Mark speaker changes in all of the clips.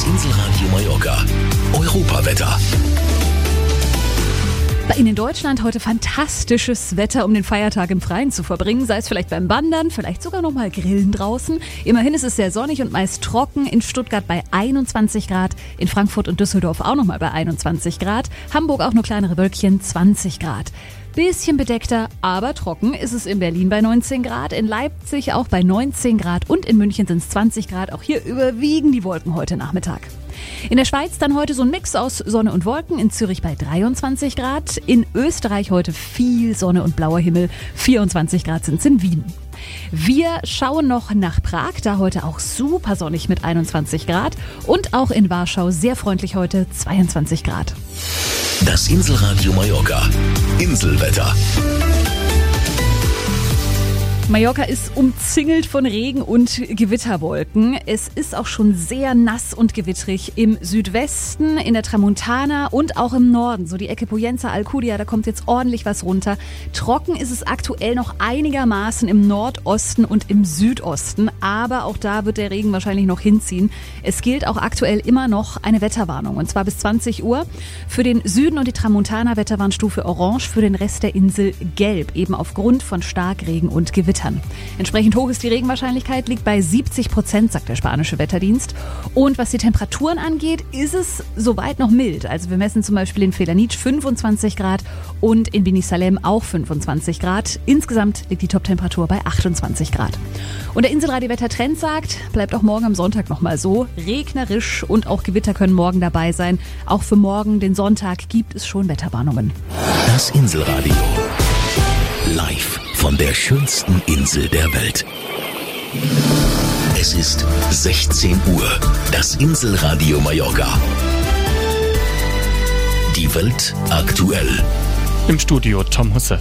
Speaker 1: Das Inselradio Mallorca. Europawetter.
Speaker 2: Bei Ihnen in Deutschland heute fantastisches Wetter, um den Feiertag im Freien zu verbringen. Sei es vielleicht beim Wandern, vielleicht sogar noch mal grillen draußen. Immerhin ist es sehr sonnig und meist trocken. In Stuttgart bei 21 Grad, in Frankfurt und Düsseldorf auch noch mal bei 21 Grad. Hamburg auch nur kleinere Wölkchen, 20 Grad. Bisschen bedeckter, aber trocken ist es in Berlin bei 19 Grad, in Leipzig auch bei 19 Grad und in München sind es 20 Grad. Auch hier überwiegen die Wolken heute Nachmittag. In der Schweiz dann heute so ein Mix aus Sonne und Wolken, in Zürich bei 23 Grad, in Österreich heute viel Sonne und blauer Himmel, 24 Grad sind es in Wien. Wir schauen noch nach Prag, da heute auch super sonnig mit 21 Grad und auch in Warschau sehr freundlich heute 22 Grad.
Speaker 1: Das Inselradio Mallorca. Inselwetter.
Speaker 2: Mallorca ist umzingelt von Regen und Gewitterwolken. Es ist auch schon sehr nass und gewitterig im Südwesten, in der Tramontana und auch im Norden. So die Ecke Poyenza, Alcudia, da kommt jetzt ordentlich was runter. Trocken ist es aktuell noch einigermaßen im Nordosten und im Südosten. Aber auch da wird der Regen wahrscheinlich noch hinziehen. Es gilt auch aktuell immer noch eine Wetterwarnung. Und zwar bis 20 Uhr. Für den Süden und die Tramontana Wetterwarnstufe Orange, für den Rest der Insel Gelb. Eben aufgrund von Starkregen und Gewitter. Entsprechend hoch ist die Regenwahrscheinlichkeit, liegt bei 70%, sagt der spanische Wetterdienst. Und was die Temperaturen angeht, ist es soweit noch mild. Also wir messen zum Beispiel in Felanitsch 25 Grad und in Beni Salem auch 25 Grad. Insgesamt liegt die Toptemperatur bei 28 Grad. Und der Inselradio-Wettertrend sagt, bleibt auch morgen am Sonntag nochmal so. Regnerisch und auch Gewitter können morgen dabei sein. Auch für morgen, den Sonntag, gibt es schon Wetterwarnungen.
Speaker 1: Das Inselradio. Live von der schönsten Insel der Welt. Es ist 16 Uhr. Das Inselradio Mallorca. Die Welt aktuell.
Speaker 3: Im Studio Tom Husse.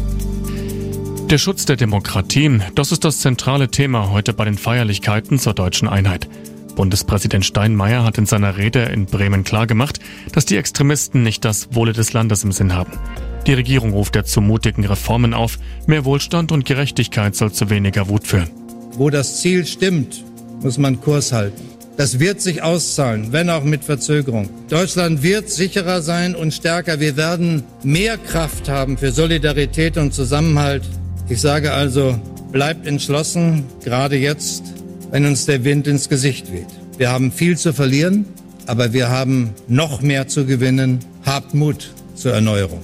Speaker 3: Der Schutz der Demokratie, das ist das zentrale Thema heute bei den Feierlichkeiten zur deutschen Einheit. Bundespräsident Steinmeier hat in seiner Rede in Bremen klargemacht, dass die Extremisten nicht das Wohle des Landes im Sinn haben. Die Regierung ruft zu mutigen Reformen auf. Mehr Wohlstand und Gerechtigkeit soll zu weniger Wut führen.
Speaker 4: Wo das Ziel stimmt, muss man Kurs halten. Das wird sich auszahlen, wenn auch mit Verzögerung. Deutschland wird sicherer sein und stärker. Wir werden mehr Kraft haben für Solidarität und Zusammenhalt. Ich sage also, bleibt entschlossen, gerade jetzt, wenn uns der Wind ins Gesicht weht. Wir haben viel zu verlieren, aber wir haben noch mehr zu gewinnen. Habt Mut zur Erneuerung.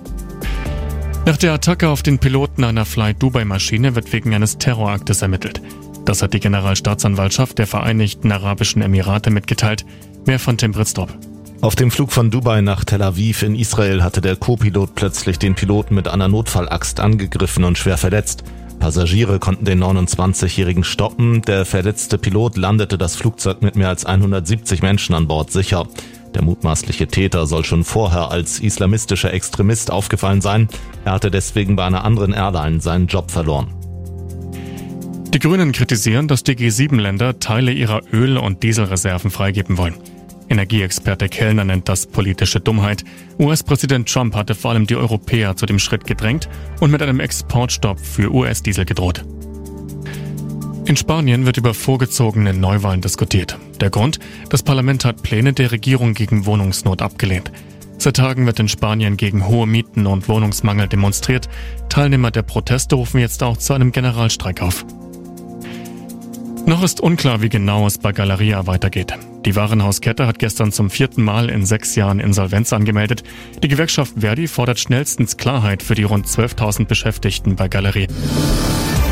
Speaker 3: Nach der Attacke auf den Piloten einer Fly-Dubai-Maschine wird wegen eines Terroraktes ermittelt. Das hat die Generalstaatsanwaltschaft der Vereinigten Arabischen Emirate mitgeteilt. Mehr von Tim Britztrup.
Speaker 5: Auf dem Flug von Dubai nach Tel Aviv in Israel hatte der Co-Pilot plötzlich den Piloten mit einer Notfallaxt angegriffen und schwer verletzt. Passagiere konnten den 29-Jährigen stoppen. Der verletzte Pilot landete das Flugzeug mit mehr als 170 Menschen an Bord sicher. Der mutmaßliche Täter soll schon vorher als islamistischer Extremist aufgefallen sein. Er hatte deswegen bei einer anderen Airline seinen Job verloren.
Speaker 3: Die Grünen kritisieren, dass die G7-Länder Teile ihrer Öl- und Dieselreserven freigeben wollen. Energieexperte Kellner nennt das politische Dummheit. US-Präsident Trump hatte vor allem die Europäer zu dem Schritt gedrängt und mit einem Exportstopp für US-Diesel gedroht. In Spanien wird über vorgezogene Neuwahlen diskutiert. Der Grund? Das Parlament hat Pläne der Regierung gegen Wohnungsnot abgelehnt. Seit Tagen wird in Spanien gegen hohe Mieten und Wohnungsmangel demonstriert. Teilnehmer der Proteste rufen jetzt auch zu einem Generalstreik auf. Noch ist unklar, wie genau es bei Galeria weitergeht. Die Warenhauskette hat gestern zum 4. Mal in 6 Jahren Insolvenz angemeldet. Die Gewerkschaft Verdi fordert schnellstens Klarheit für die rund 12.000 Beschäftigten bei Galeria.